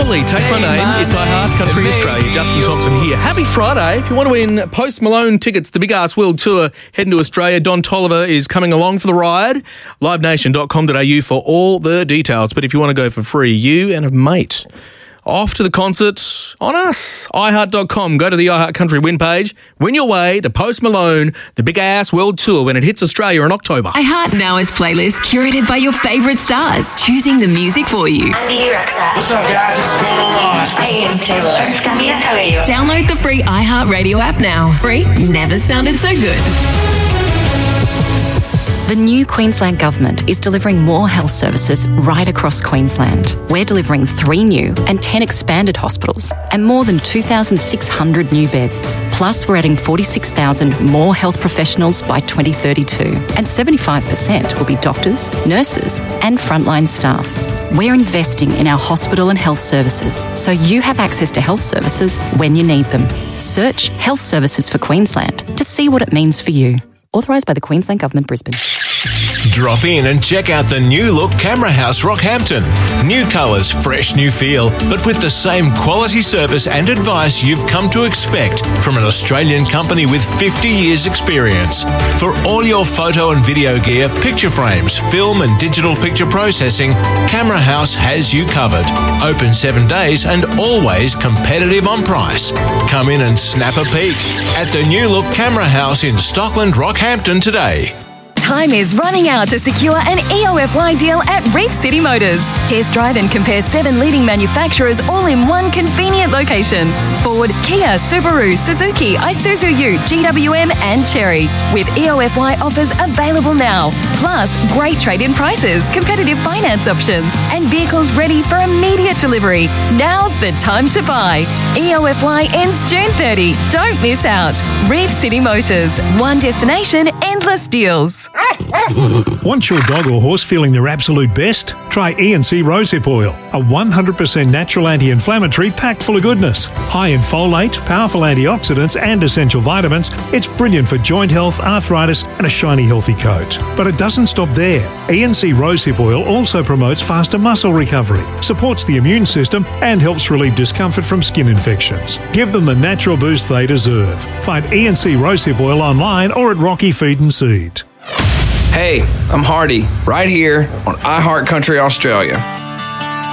Crowley, Take My Name. It's iHeart Country Australia. Justin Thompson here. Happy Friday. If you want to win Post Malone tickets to the Big Ass World Tour heading to Australia, Don Tolliver is coming along for the ride. livenation.com.au for all the details. But if you want to go for free, you and a mate off to the concert on us. iHeart.com. Go to the iHeart Country win page. Win your way to Post Malone, the Big Ass World Tour when it hits Australia in October. iHeart Now is playlist curated by your favourite stars, choosing the music for you. I'm Vivi Rexa. What's up, guys? It's Bruno Mars. Hey, it's Taylor. It's Camila Cabello. Download the free iHeart Radio app now. Free never sounded so good. The new Queensland Government is delivering more health services right across Queensland. We're delivering 3 new and 10 expanded hospitals and more than 2,600 new beds. Plus, we're adding 46,000 more health professionals by 2032, and 75% will be doctors, nurses and frontline staff. We're investing in our hospital and health services so you have access to health services when you need them. Search Health Services for Queensland to see what it means for you. Authorised by the Queensland Government, Brisbane. Drop in and check out the new look Camera House Rockhampton. New colours, fresh new feel, but with the same quality service and advice you've come to expect from an Australian company with 50 years experience. For all your photo and video gear, picture frames, film and digital picture processing, Camera House has you covered. Open 7 days and always competitive on price. Come in and snap a peek at the new look Camera House in Stockland, Rockhampton today. Time is running out to secure an EOFY deal at Reef City Motors. Test drive and compare 7 leading manufacturers all in one convenient location. Ford, Kia, Subaru, Suzuki, Isuzu U, GWM and Chery. With EOFY offers available now. Plus, great trade-in prices, competitive finance options and vehicles ready for immediate delivery. Now's the time to buy. EOFY ends June 30. Don't miss out. Reef City Motors. One destination, endless deals. Want your dog or horse feeling their absolute best? Try E&C Rosehip Oil, a 100% natural anti-inflammatory packed full of goodness. High in folate, powerful antioxidants and essential vitamins, it's brilliant for joint health, arthritis and a shiny healthy coat. But it doesn't stop there. E&C Rosehip Oil also promotes faster muscle recovery, supports the immune system and helps relieve discomfort from skin infections. Give them the natural boost they deserve. Find E&C Rosehip Oil online or at Rocky Feed and Seed. Hey, I'm Hardy, right here on iHeart Country Australia.